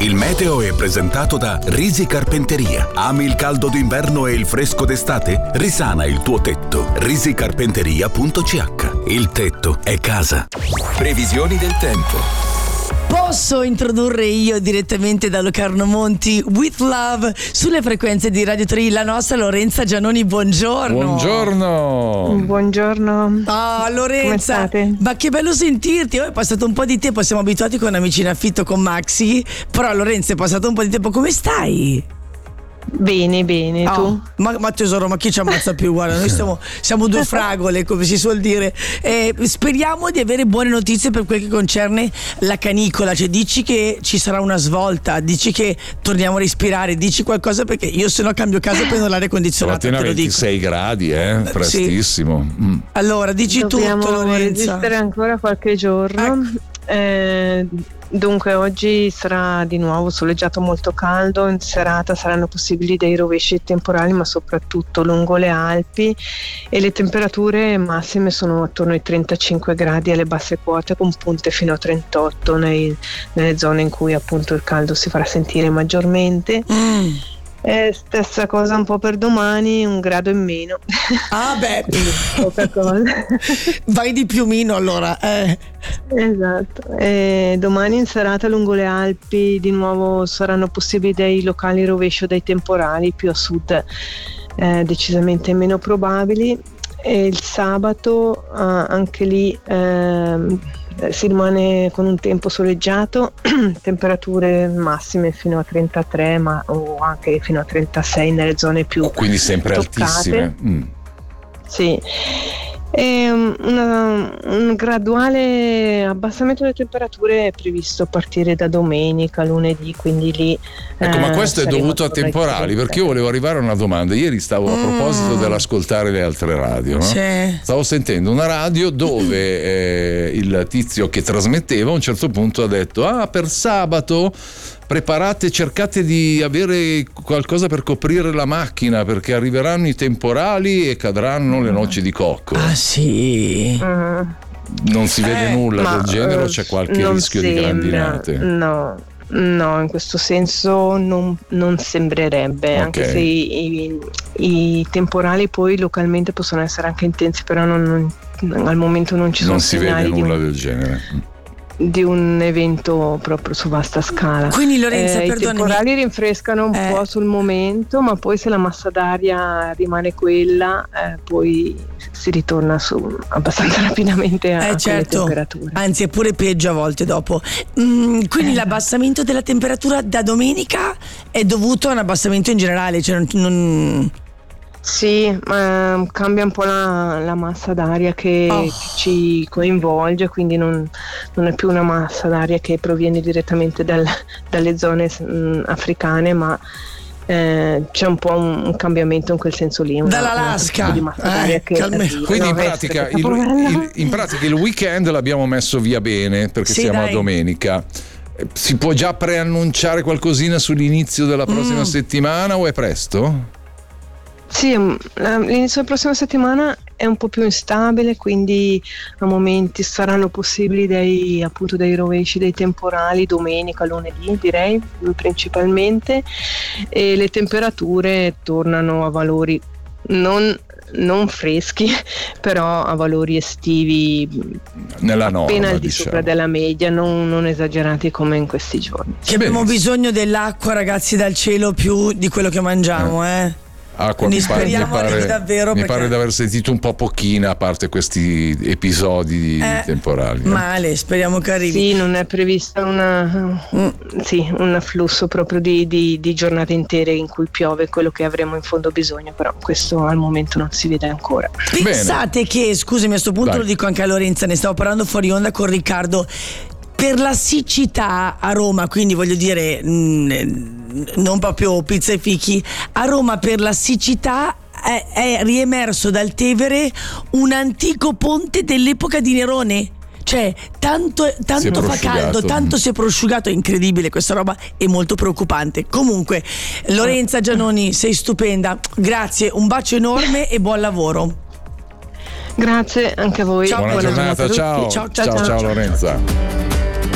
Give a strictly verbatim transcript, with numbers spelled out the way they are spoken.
Il meteo è presentato da Risi Carpenteria. Ami il caldo d'inverno e il fresco d'estate? Risana il tuo tetto. risicarpenteria punto c h. Il tetto è casa. Previsioni del tempo. Posso introdurre io direttamente da Locarno Monti With Love sulle frequenze di Radio tre la nostra Lorenza Giannoni, buongiorno. Buongiorno. Buongiorno. Ah, Lorenza, ma che bello sentirti. Oh, è passato un po' di tempo, siamo abituati con Amici in Affitto con Maxi, però Lorenza è passato un po' di tempo, come stai? Bene, bene, oh, tu? Ma, ma tesoro, ma chi ci ammazza più? Guarda, noi siamo, siamo due fragole, come si suol dire. Eh, speriamo di avere buone notizie per quel che concerne la canicola. Cioè, dici che ci sarà una svolta, dici che torniamo a respirare, dici qualcosa, perché io se no cambio casa e prendo l'aria condizionata. Stamattina ventisei gradi, eh? Prestissimo. Sì. Mm. Allora, dici Dobbiamo tutto, Lorenza. resistere ancora qualche giorno. Ecco. Eh, Dunque oggi sarà di nuovo soleggiato, molto caldo, in serata saranno possibili dei rovesci temporali ma soprattutto lungo le Alpi, e le temperature massime sono attorno ai trentacinque gradi alle basse quote, con punte fino a trentotto nei, nelle zone in cui appunto il caldo si farà sentire maggiormente. Mm. Eh, stessa cosa un po' per domani, un grado in meno. Ah beh, poca cosa. Vai di piumino allora. Eh. Esatto. Eh, domani in serata lungo le Alpi di nuovo saranno possibili dei locali rovescio dei temporali, più a sud eh, decisamente meno probabili. E il sabato eh, anche lì eh, si rimane con un tempo soleggiato, temperature massime fino a trentatré, ma o anche fino a trentasei nelle zone più oh, quindi sempre toccate. Altissime. Mm. Sì. E una, un graduale abbassamento delle temperature è previsto a partire da domenica, lunedì, quindi lì ecco, eh, ma questo è dovuto a temporali, perché io volevo arrivare a una domanda. Ieri stavo a proposito mm. dell'ascoltare le altre radio, no? Sì. Stavo sentendo una radio dove eh, il tizio che trasmetteva a un certo punto ha detto: ah, per sabato preparate, cercate di avere qualcosa per coprire la macchina, perché arriveranno i temporali e cadranno le noci di cocco. Ah sì. Mm. Non si vede eh, nulla ma, del genere o c'è qualche rischio sembra, di grandinate? No, no, in questo senso non, non sembrerebbe, okay. Anche se i, i, i temporali poi localmente possono essere anche intensi, però non, non, al momento non ci sono non si vede nulla di, del genere. Di un evento proprio su vasta scala. Quindi Lorenza, eh, i temporali rinfrescano un eh. po' sul momento, ma poi se la massa d'aria rimane quella, eh, poi si ritorna su abbastanza rapidamente a eh, certo. quelle temperature. Anzi, è pure peggio a volte dopo. Mm, quindi eh. l'abbassamento della temperatura da domenica è dovuto a un abbassamento in generale, cioè non, non... Sì, eh, cambia un po' la, la massa d'aria che, oh. che ci coinvolge, quindi non, non è più una massa d'aria che proviene direttamente dal, dalle zone mh, africane, ma eh, c'è un po' un, un cambiamento in quel senso lì. Una, Dall'Alaska. Una di massa d'aria eh, che calme- quindi no, in, pratica il, il, in pratica il weekend l'abbiamo messo via bene, perché sì, siamo dai. a domenica. Si può già preannunciare qualcosina sull'inizio della prossima mm. settimana o è presto? Sì, l'inizio della prossima settimana è un po' più instabile, quindi a momenti saranno possibili dei, appunto, dei rovesci, dei temporali domenica, lunedì direi principalmente, e le temperature tornano a valori non, non freschi, però a valori estivi nella norma, appena al di diciamo. sopra della media, non, non esagerati come in questi giorni. Che abbiamo bisogno dell'acqua, ragazzi, dal cielo più di quello che mangiamo, eh. eh. Acqua, ne mi pare, mi pare, davvero mi perché... pare di aver sentito un po' pochina, a parte questi episodi di eh, temporali. Eh. Male, speriamo che arrivi. Sì, non è prevista una, mm. sì, un afflusso proprio di, di, di giornate intere in cui piove quello che avremo in fondo bisogno, però questo al momento non si vede ancora. Pensate Bene. che, scusami, a questo punto Vai. Lo dico anche a Lorenza, ne stavo parlando fuori onda con Riccardo, per la siccità a Roma, quindi voglio dire mh, non proprio pizza e fichi, a Roma per la siccità è, è riemerso dal Tevere un antico ponte dell'epoca di Nerone. Cioè, tanto, tanto fa caldo, tanto si è prosciugato, è incredibile questa roba, è molto preoccupante. Comunque, Lorenza Giannoni, sei stupenda, grazie, un bacio enorme e buon lavoro. Grazie anche a voi. Ciao, buona, buona giornata, giornata ciao. Ciao, ciao, ciao, ciao, ciao Lorenza.